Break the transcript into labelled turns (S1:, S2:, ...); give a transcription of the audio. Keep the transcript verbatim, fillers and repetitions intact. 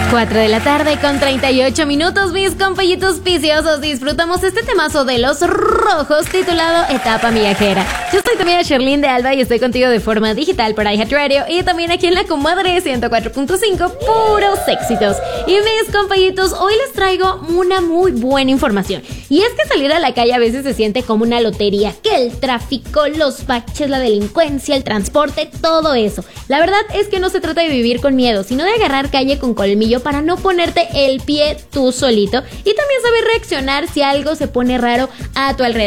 S1: cuatro de la tarde con treinta y ocho minutos, mis compañitos viciosos. Disfrutamos este temazo de Los Rojos titulado Etapa Viajera. Yo soy también Sherlyn de Alba y estoy contigo de forma digital por iHeartRadio y también aquí en La Comadre ciento cuatro punto cinco, puros éxitos. Y mis compañitos, hoy les traigo una muy buena información. Y es que salir a la calle a veces se siente como una lotería, que el tráfico, los baches, la delincuencia, el transporte, todo eso. La verdad es que no se trata de vivir con miedo, sino de agarrar calle con colmillo para no ponerte el pie tú solito y también saber reaccionar si algo se pone raro a tu alrededor.